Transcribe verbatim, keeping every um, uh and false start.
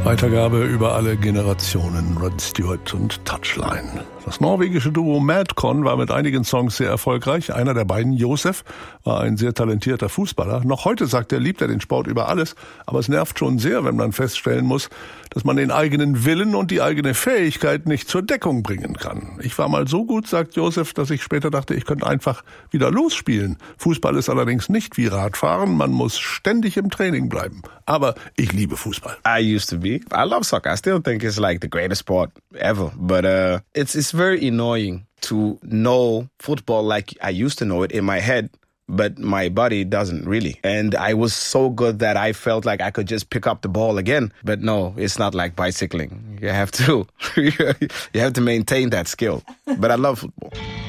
Weitergabe über alle Generationen, Rod Stewart und Touchline. Das norwegische Duo Madcon war mit einigen Songs sehr erfolgreich. Einer der beiden, Josef, war ein sehr talentierter Fußballer. Noch heute sagt er, liebt er den Sport über alles. Aber es nervt schon sehr, wenn man feststellen muss, dass man den eigenen Willen und die eigene Fähigkeit nicht zur Deckung bringen kann. Ich war mal so gut, sagt Josef, dass ich später dachte, ich könnte einfach wieder losspielen. Fußball ist allerdings nicht wie Radfahren. Man muss ständig im Training bleiben. Aber ich liebe Fußball. I used to be. I love soccer. I still think it's like the greatest sport ever. But uh, it's it's very annoying to know football like I used to know it in my head, but my body doesn't really. And I was so good that I felt like I could just pick up the ball again. But no, it's not like bicycling. You have to, you have to maintain that skill. But I love football.